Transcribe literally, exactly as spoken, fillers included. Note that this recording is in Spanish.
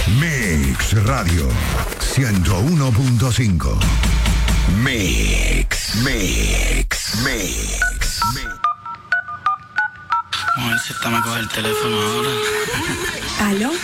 Mix Radio ciento uno punto cinco. Mix, Mix, Mix, Mix. Vamos a ver si esta me coge el teléfono ahora. ¿Aló?